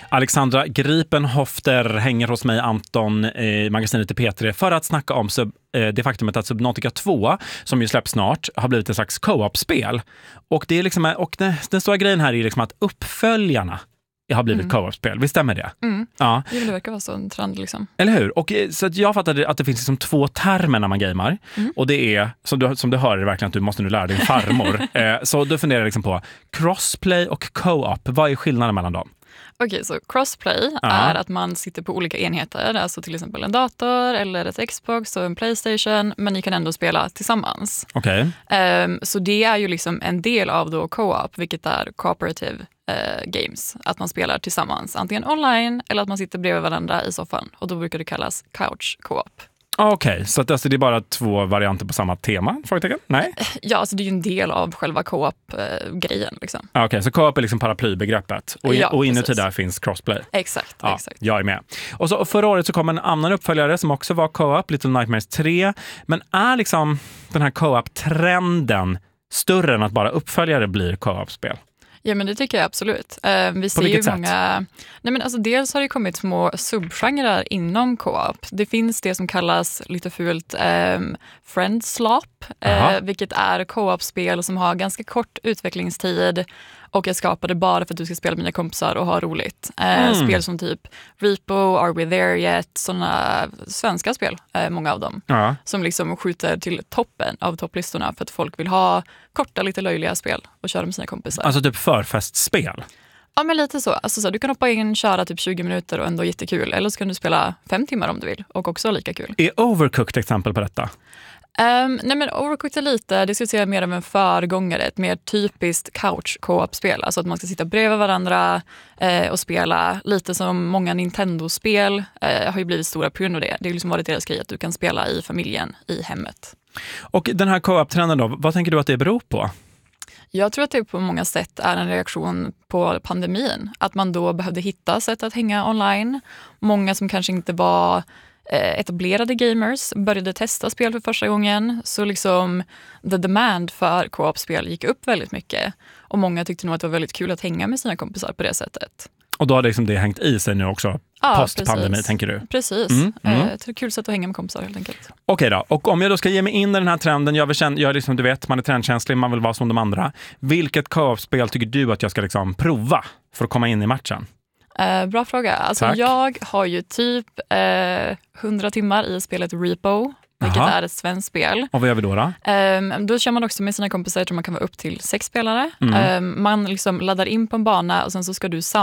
Alexandra Gripenhofter hänger hos mig, Anton, i magasinet i P3 för att snacka om det faktumet att Subnautica 2, som ju släpps snart, har blivit ett slags co-op-spel. Och det är liksom, den stora grejen här är liksom att uppföljarna har blivit co-op-spel. Visst stämmer det? Ja. Det verkar vara så en trend liksom. Eller hur? Och så att jag fattade att det finns liksom 2 termer när man gamer. Och det är, som du hör, är det verkligen att du måste nu lära dig farmor. Så du funderar liksom på crossplay och co-op. Vad är skillnaden mellan dem? Okej, så crossplay är att man sitter på olika enheter, alltså till exempel en dator eller ett Xbox och en PlayStation, men ni kan ändå spela tillsammans. Okej. Så det är ju liksom en del av då co-op, vilket är cooperative games, att man spelar tillsammans, antingen online eller att man sitter bredvid varandra i soffan, och då brukar det kallas couch co-op. Okej, så att alltså det är bara 2 varianter på samma tema? Frågetecken? Nej? Ja, alltså det är ju en del av själva co-op-grejen. Liksom. Okej, så co-op är liksom paraplybegreppet. Och inuti där finns crossplay. Exakt. Jag är med. Och förra året så kom en annan uppföljare som också var co-op, Little Nightmares 3. Men är liksom den här co-op-trenden större än att bara uppföljare blir co-op-spel? Ja, men det tycker jag absolut. Vi ser ju många... Nej, men alltså, dels har det kommit små subgenrer inom co-op. Det finns det som kallas lite fult friendslop, vilket är co-op-spel som har ganska kort utvecklingstid och är skapade bara för att du ska spela med dina kompisar och ha roligt. Spel som typ Repo, Are We There Yet, sådana svenska spel, många av dem, som liksom skjuter till toppen av topplistorna för att folk vill ha korta, lite löjliga spel och köra med sina kompisar. Alltså typ förfestspel? Ja, men lite så. Alltså så du kan hoppa in, köra typ 20 minuter och ändå jättekul. Eller så kan du spela 5 timmar om du vill och också lika kul. Är Overcooked exempel på detta? Nej, men Overcooked är lite, det ska säga mer av en föregångare, ett mer typiskt couch co-op-spel. Alltså att man ska sitta bredvid varandra och spela lite som många Nintendo-spel har ju blivit stora på grund av det. Det har liksom varit deras grej att du kan spela i familjen, i hemmet. Och den här co-op-trenden då, vad tänker du att det beror på? Jag tror att det på många sätt är en reaktion på pandemin. Att man då behövde hitta sätt att hänga online. Många som kanske inte var etablerade gamers började testa spel för första gången. Så liksom the demand för co-op-spel gick upp väldigt mycket. Och många tyckte nog att det var väldigt kul att hänga med sina kompisar på det sättet. Och då har liksom det hängt i sig nu också, post-pandemi, tänker du? Precis. Det är ett kul sätt att hänga med kompisar helt enkelt. Okej då, och om jag då ska ge mig in i den här trenden, jag liksom, du vet, man är trendkänslig, man vill vara som de andra. Vilket co-op-spel tycker du att jag ska liksom prova för att komma in i matchen? Bra fråga. Alltså jag har ju typ 100 timmar i spelet Repo, vilket är ett svenskt spel. Och vad gör vi då? Då kör man också med sina kompisar, jag tror man kan vara upp till 6 spelare. Man liksom laddar in på en bana och sen så ska du